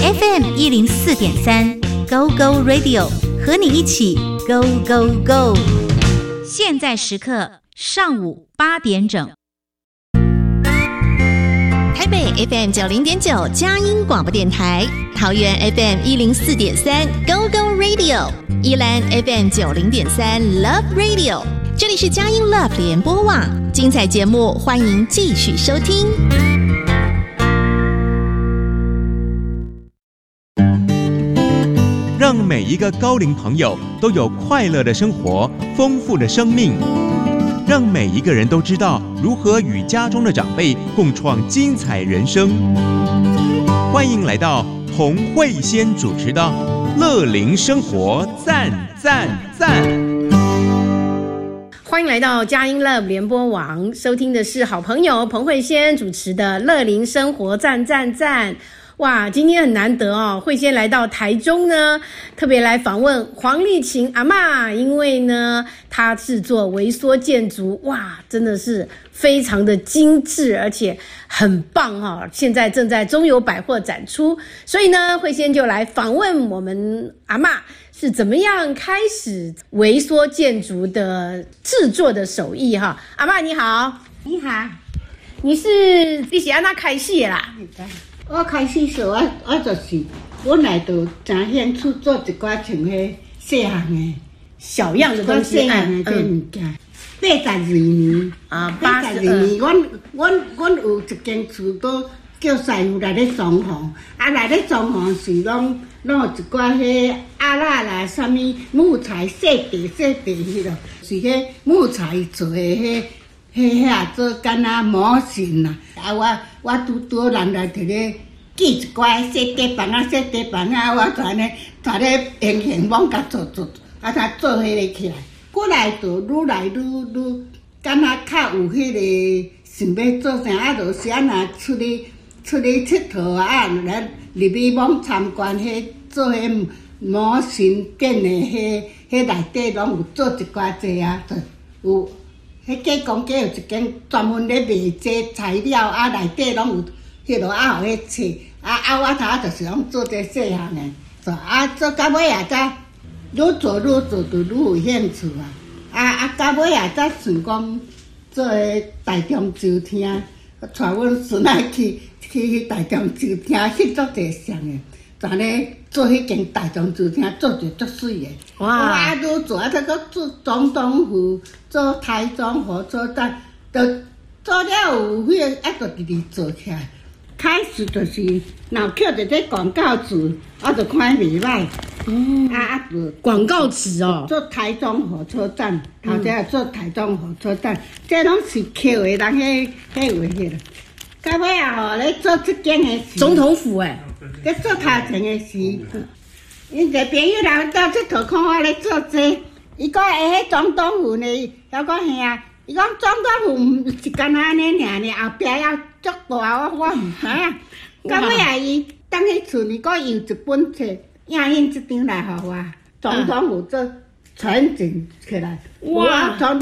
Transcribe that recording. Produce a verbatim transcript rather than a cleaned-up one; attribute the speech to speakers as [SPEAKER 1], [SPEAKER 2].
[SPEAKER 1] F M 一零四点三 Go Go Radio 和你一起 Go Go Go。现在时刻上午八点整。
[SPEAKER 2] 台北 F M 九零点九佳音广播电台，桃园 F M 一零四点三 Go Go Radio， 宜兰 F M 九零点三 Love Radio。这里是佳音 Love 联播网，精彩节目欢迎继续收听。
[SPEAKER 3] 让每一个高龄朋友都有快乐的生活，丰富的生命。让每一个人都知道如何与家中的长辈共创精彩人生。欢迎来到洪慧仙主持的《乐龄生活赞赞赞》。
[SPEAKER 4] 欢迎来到佳音 Love 联播网，收听的是好朋友彭慧仙主持的《乐龄生活赞赞赞》。哇，今天很难得哦，慧仙来到台中呢，特别来访问黄丽琴阿嬷，因为呢，她是做微缩建筑，哇，真的是非常的精致，而且很棒哈、哦。现在正在中友百货展出，所以呢，慧仙就来访问我们阿嬷是怎么样开始微缩建筑的制作的手艺哈。阿嬷你好，
[SPEAKER 5] 你好，
[SPEAKER 4] 你是你是安怎开始的啦？
[SPEAKER 5] 我开始时我我就是本来就真兴趣做一寡像迄细项的
[SPEAKER 4] 小样的东西，
[SPEAKER 5] 细项的这物件。八十二年
[SPEAKER 4] 啊，
[SPEAKER 5] 八十二年，阮阮阮有一间厝都叫师傅来咧装潢，啊来咧装潢是拢拢有一寡迄阿拉啦，啥物木材细地细地迄落，是迄木材做的迄。迄遐做敢若模型啦，啊我我拄拄人来摕咧记一寡小地板啊小地板啊，我全咧全咧平行往甲做做，啊才做迄个起来。过来就愈来愈愈敢若较有迄个想要做啥，啊就是啊若出去出去佚佗啊，来入去往参观迄做迄模型建的迄迄内底拢有做一寡济啊，有。迄加工家有一间专门咧卖这材料，啊内底拢有迄落啊，互迄册，啊啊我头就是拢做这细项的，做啊做到尾啊才愈做愈做就愈有兴趣啊，啊啊到尾啊才想讲做个大中酒厅，带阮孙仔去去大中酒厅翕足侪相的。咱咧做迄间大中酒厅，做着足水的。哇！啊，愈做啊，再搁做总统府，做台中火车站，就做了有迄个，啊，就直直做起来。开始就是若捡着这广告词，我就看袂歹。嗯。啊啊，就
[SPEAKER 4] 广告词哦。
[SPEAKER 5] 做台中火车站，头先做台中火车站，这拢是扣的人迄迄话迄啦。到尾啊吼，咧做这间的时，
[SPEAKER 4] 总统府诶。
[SPEAKER 5] 咧做头前的时，因一个朋友来到这头看我咧做这，伊讲诶，迄总统府呢，还讲嘿啊，伊讲总统府毋是干那安尼尔呢，后壁要足大，我我毋知影。到尾啊，伊当迄厝，伊讲伊有一本册，影印这张来互我，总统府做全整起来，哇，总统。